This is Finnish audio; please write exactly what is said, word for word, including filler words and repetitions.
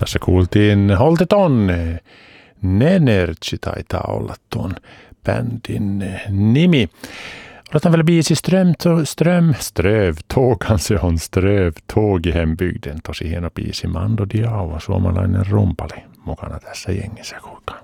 Tässä kuultiin Holteton. Nenergy taitaa olla tuon bändin nimi. Otetaan väl biisi Ström, ström, Strövtåg, se on Strövtåg i hembygden. Tosi hieno biisi. Mando Diao, suomalainen rumpali, mukana tässä jengissä, kuulkaa.